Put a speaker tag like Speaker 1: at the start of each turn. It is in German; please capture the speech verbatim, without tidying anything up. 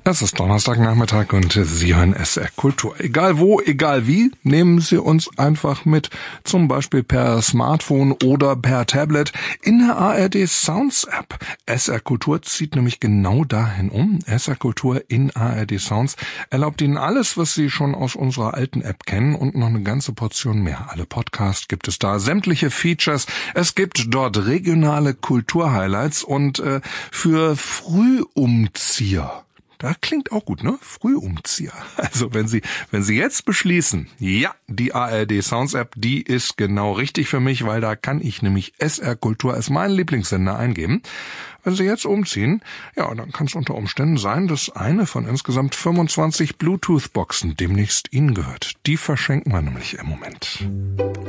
Speaker 1: Es ist Donnerstagnachmittag und Sie hören S R Kultur. Egal wo, egal wie, nehmen Sie uns einfach mit. Zum Beispiel per Smartphone oder per Tablet in der A R D Sounds App. S R Kultur zieht nämlich genau dahin um. S R Kultur in A R D Sounds erlaubt Ihnen alles, was Sie schon aus unserer alten App kennen und noch eine ganze Portion mehr. Alle Podcasts gibt es da, sämtliche Features. Es gibt dort regionale Kulturhighlights und äh, für Frühumzieher. Da klingt auch gut, ne? Frühumzieher. Also wenn Sie, wenn Sie jetzt beschließen, ja, die A R D Sounds App, die ist genau richtig für mich, weil da kann ich nämlich S R Kultur als meinen Lieblingssender eingeben. Wenn Sie jetzt umziehen, ja, dann kann es unter Umständen sein, dass eine von insgesamt fünfundzwanzig Bluetooth-Boxen demnächst Ihnen gehört. Die verschenken wir nämlich im Moment.